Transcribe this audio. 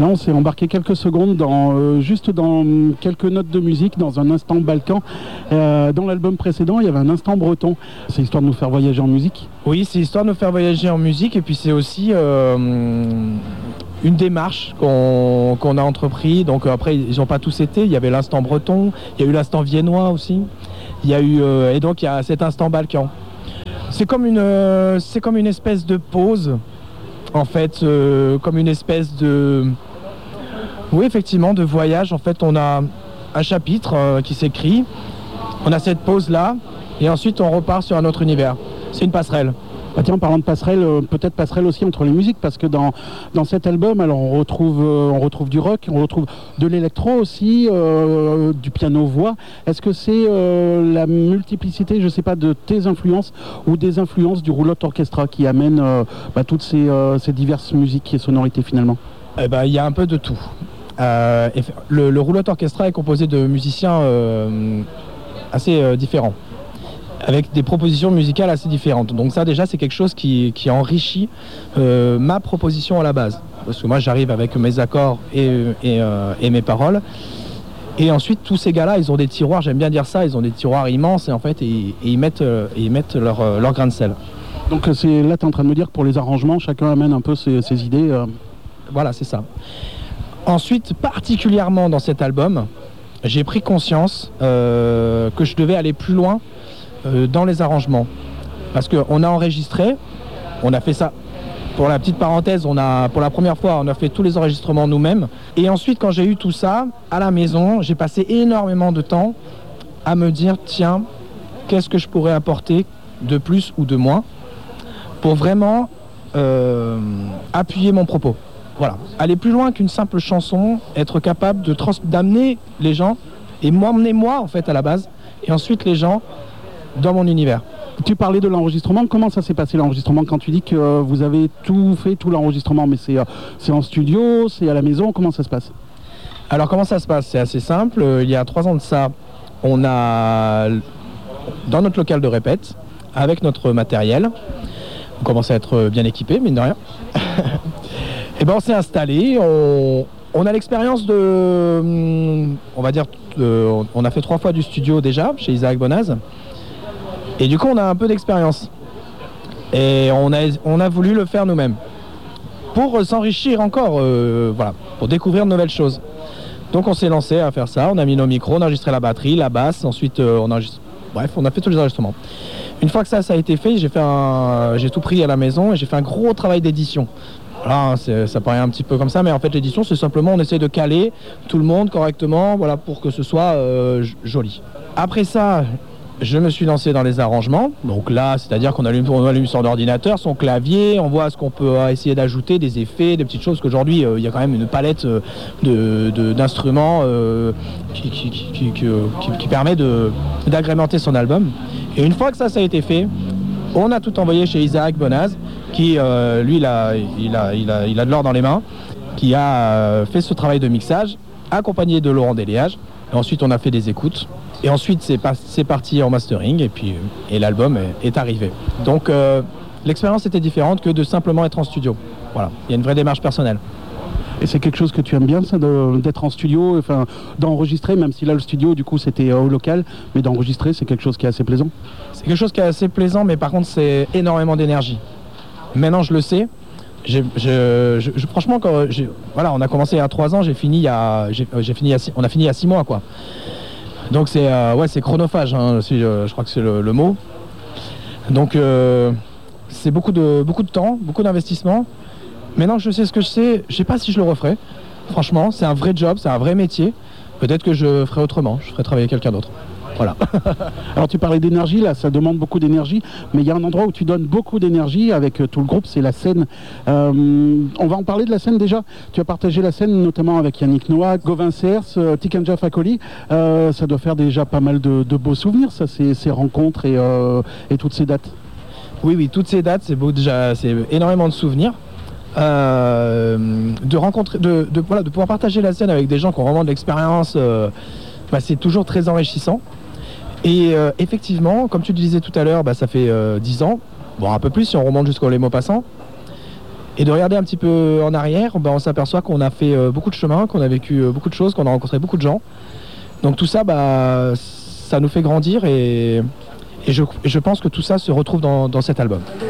on s'est embarqué quelques secondes juste dans quelques notes de musique, dans un instant Balkan. Dans l'album précédent, il y avait un instant breton. C'est histoire de nous faire voyager en musique? Oui, c'est histoire de nous faire voyager en musique, et puis c'est aussi une démarche qu'on a entrepris. Donc après, ils n'ont pas tous été. Il y avait l'instant breton, il y a eu l'instant viennois aussi. Il y a eu et donc il y a cet instant Balkan. C'est comme une espèce de pause, en fait, comme une espèce de, oui, effectivement, de voyage. En fait, on a un chapitre qui s'écrit, on a cette pause là, et ensuite on repart sur un autre univers. C'est une passerelle. Ah tiens, en parlant de passerelle, peut-être passerelle aussi entre les musiques, parce que dans cet album, alors on retrouve du rock, on retrouve de l'électro aussi, du piano-voix. Est-ce que c'est la multiplicité, je ne sais pas, de tes influences ou des influences du roulotte orchestra qui amène toutes ces diverses musiques et sonorités finalement? Il y a un peu de tout. Le roulotte orchestra est composé de musiciens assez différents, avec des propositions musicales assez différentes. Donc ça déjà c'est quelque chose qui enrichit ma proposition à la base. Parce que moi j'arrive avec mes accords et mes paroles. Et ensuite tous ces gars-là, ils ont des tiroirs, j'aime bien dire ça, ils ont des tiroirs immenses et en fait ils mettent leur grain de sel. Donc là tu es en train de me dire que pour les arrangements, chacun amène un peu ses idées. Voilà, c'est ça. Ensuite, particulièrement dans cet album, j'ai pris conscience que je devais aller plus loin dans les arrangements, parce qu'on a enregistré, on a fait ça, pour la petite parenthèse, pour la première fois on a fait tous les enregistrements nous-mêmes, et ensuite quand j'ai eu tout ça à la maison, j'ai passé énormément de temps à me dire tiens, qu'est-ce que je pourrais apporter de plus ou de moins pour vraiment appuyer mon propos. Voilà, aller plus loin qu'une simple chanson, être capable d'amener les gens et m'emmener moi en fait à la base, et ensuite les gens dans mon univers. Tu parlais de l'enregistrement, comment ça s'est passé l'enregistrement quand tu dis que vous avez tout l'enregistrement, mais c'est en studio, c'est à la maison, comment ça se passe? Alors comment ça se passe? C'est assez simple, il y a 3 ans de ça, on a dans notre local de répète, avec notre matériel, on commence à être bien équipé, mine de rien. Et on s'est installé, on a l'expérience on va dire, on a fait 3 fois du studio déjà chez Isaac Bonaz. Et du coup, on a un peu d'expérience. Et on a voulu le faire nous-mêmes. Pour s'enrichir encore, pour découvrir de nouvelles choses. Donc on s'est lancé à faire ça, on a mis nos micros, on a enregistré la batterie, la basse, ensuite on a fait tous les enregistrements. Une fois que ça a été fait, j'ai tout pris à la maison et j'ai fait un gros travail d'édition. Voilà, ça paraît un petit peu comme ça, mais en fait l'édition c'est simplement on essaie de caler tout le monde correctement, voilà, pour que ce soit joli. Après ça, je me suis lancé dans les arrangements. Donc là, c'est-à-dire qu'on allume son ordinateur, son clavier, on voit ce qu'on peut essayer d'ajouter, des effets, des petites choses qu'aujourd'hui il y a quand même une palette d'instruments qui permet d'agrémenter son album. Et une fois que ça a été fait, on a tout envoyé chez Isaac Bonaz, qui lui il a de l'or dans les mains, qui a fait ce travail de mixage, accompagné de Laurent Déliage. Et ensuite on a fait des écoutes. Et ensuite c'est parti en mastering et l'album est arrivé. Donc l'expérience était différente que de simplement être en studio. Voilà, il y a une vraie démarche personnelle. Et c'est quelque chose que tu aimes bien, ça, d'être en studio, enfin d'enregistrer, même si là le studio du coup c'était au local, mais d'enregistrer c'est quelque chose qui est assez plaisant. C'est quelque chose qui est assez plaisant, mais par contre c'est énormément d'énergie. Maintenant je le sais. Franchement, on a commencé il y a 3 ans, on a fini il y a 6 mois quoi. Donc c'est chronophage, hein, je crois que c'est le mot. Donc c'est beaucoup de temps, beaucoup d'investissement. Maintenant que je sais ce que je sais pas si je le referai. Franchement, c'est un vrai job, c'est un vrai métier. Peut-être que je ferai autrement, je ferai travailler quelqu'un d'autre. Voilà. Alors tu parlais d'énergie, là ça demande beaucoup d'énergie, mais il y a un endroit où tu donnes beaucoup d'énergie avec tout le groupe, c'est la scène. On va en parler de la scène déjà. Tu as partagé la scène notamment avec Yannick Noah, Gauvin Cers, Tikanja Fakoli. Ça doit faire déjà pas mal de beaux souvenirs, ça, ces rencontres et toutes ces dates. Oui, toutes ces dates, c'est beau déjà, c'est énormément de souvenirs. De rencontrer, de pouvoir partager la scène avec des gens qui ont vraiment de l'expérience, c'est toujours très enrichissant. Et effectivement, comme tu le disais tout à l'heure, ça fait 10 ans, bon un peu plus si on remonte jusqu'au Les Mots Passants. Et de regarder un petit peu en arrière, on s'aperçoit qu'on a fait beaucoup de chemin, qu'on a vécu beaucoup de choses, qu'on a rencontré beaucoup de gens. Donc tout ça, ça nous fait grandir et je pense que tout ça se retrouve dans cet album.